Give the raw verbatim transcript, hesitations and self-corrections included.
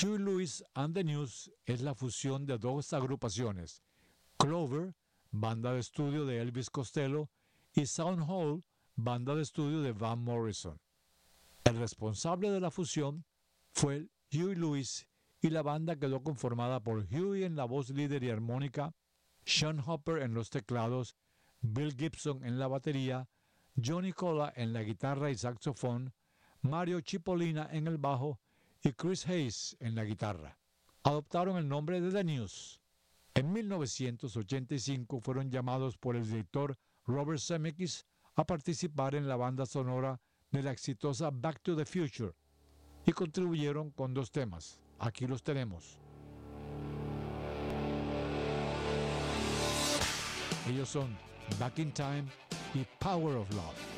Huey Lewis and the News es la fusión de dos agrupaciones, Clover, banda de estudio de Elvis Costello, y Sound Hole, banda de estudio de Van Morrison. El responsable de la fusión fue Huey Lewis y la banda quedó conformada por Huey en la voz líder y armónica, Sean Hopper en los teclados, Bill Gibson en la batería, Johnny Cola en la guitarra y saxofón, Mario Cipollina en el bajo y Chris Hayes en la guitarra. Adoptaron el nombre de The News. En mil novecientos ochenta y cinco fueron llamados por el director Robert Zemeckis a participar en la banda sonora de la exitosa Back to the Future y contribuyeron con dos temas. Aquí los tenemos. Ellos son Back in Time y Power of Love.